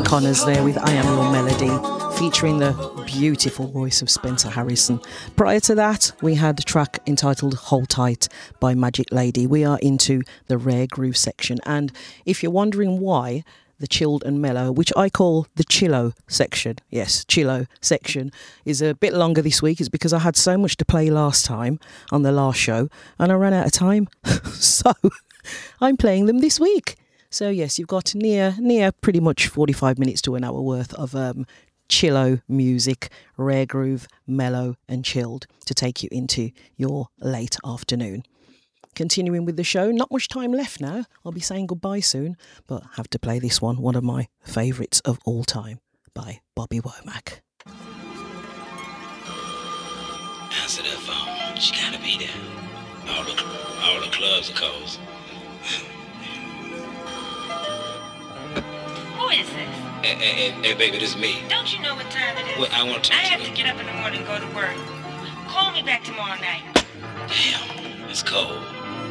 Connors there with I Am Your Melody, featuring the beautiful voice of Spencer Harrison. Prior to that, we had a track entitled Hold Tight by Magic Lady. We are into the rare groove section, and if you're wondering why the chilled and mellow, which I call the chillo section, yes, chillo section, is a bit longer this week, is because I had so much to play last time on the last show and I ran out of time. So I'm playing them this week. So yes, you've got near pretty much 45 minutes to an hour worth of chillo music, rare groove, mellow and chilled to take you into your late afternoon. Continuing with the show, not much time left now. I'll be saying goodbye soon, but have to play this one of my favourites of all time by Bobby Womack. Answer that phone. She gotta be there. All the clubs are closed. Who is this? Hey, baby, this is me. Don't you know what time it is? Well, I want to talk I to have you. to get up in the morning and go to work. Call me back tomorrow night. Damn, it's cold.